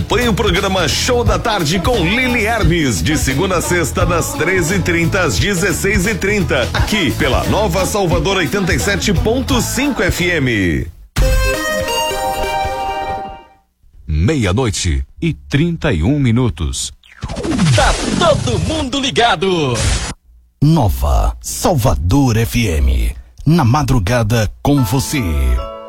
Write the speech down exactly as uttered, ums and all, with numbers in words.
Acompanhe o programa Show da Tarde com Lili Hermes, de segunda a sexta, das treze e trinta às dezesseis e trinta, aqui pela Nova Salvador oitenta e sete ponto cinco F M. Meia-noite e trinta e um minutos. Tá todo mundo ligado. Nova Salvador F M. Na madrugada com você.